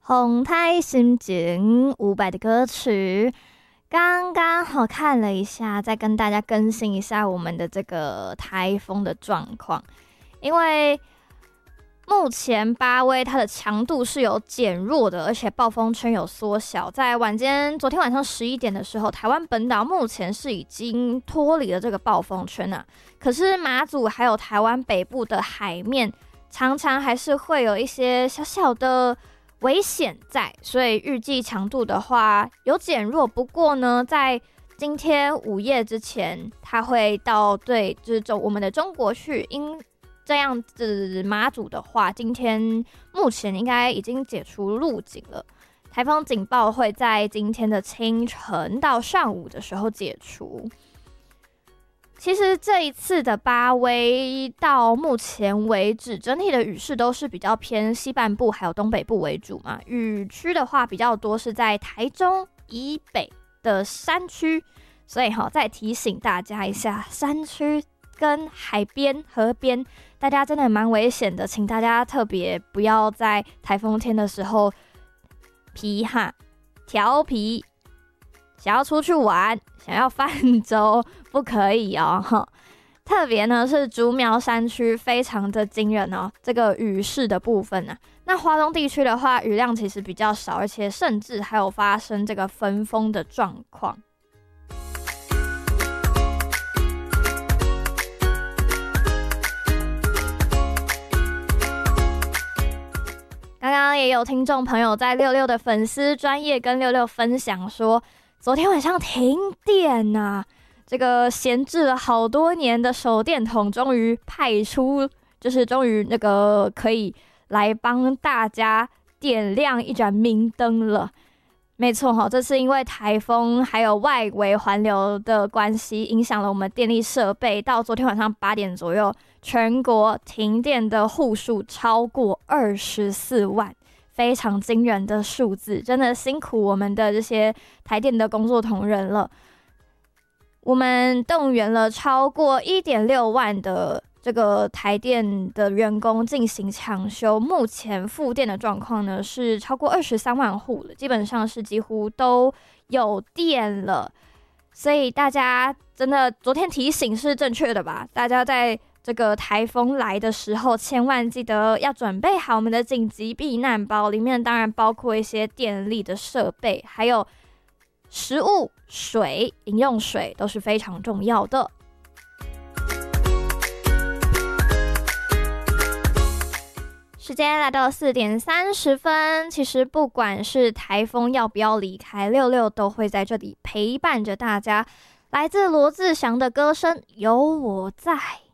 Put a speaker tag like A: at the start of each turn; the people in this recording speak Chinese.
A: 红台心情伍佰的歌曲。刚刚好看了一下，再跟大家更新一下我们的这个台风的状况，因为目前巴威它的强度是有减弱的，而且暴风圈有缩小。在昨天晚上11点的时候，台湾本岛目前是已经脱离了这个暴风圈啊，可是马祖还有台湾北部的海面，常常还是会有一些小小的危险在，所以预计强度的话有减弱。不过呢，在今天午夜之前，它会到就是我们的中国去。因这样子马祖的话，今天目前应该已经解除陆警了。台风警报会在今天的清晨到上午的时候解除。其实这一次的巴威到目前为止，整体的雨势都是比较偏西半部还有东北部为主嘛。雨区的话比较多是在台中以北的山区，所以再提醒大家一下，山区跟海边、河边，大家真的蛮危险的，请大家特别不要在台风天的时候调皮。想要出去玩，想要泛舟，不可以哦。特别呢是竹苗山区非常的惊人哦，这个雨势的部分啊。那花东地区的话，雨量其实比较少，而且甚至还有发生这个焚风的状况。刚刚也有听众朋友在66的粉丝专页跟66分享说，昨天晚上停电啊，这个闲置了好多年的手电筒终于派出，就是终于那个可以来帮大家点亮一盏明灯了。没错，这是因为台风还有外围环流的关系，影响了我们电力设备。到昨天晚上8点左右，全国停电的户数超过24万。非常惊人的数字，真的辛苦我们的这些台电的工作同仁了。我们动员了超过 1.6 万的这个台电的员工进行抢修，目前复电的状况呢是超过23万户了，基本上是几乎都有电了。所以大家真的昨天提醒是正确的吧？大家在这个台风来的时候，千万记得要准备好我们的紧急避难包，里面当然包括一些电力的设备，还有食物、水、饮用水都是非常重要的。时间来到4点30分，其实不管是台风要不要离开，66都会在这里陪伴着大家。来自罗志祥的歌声《有我在》。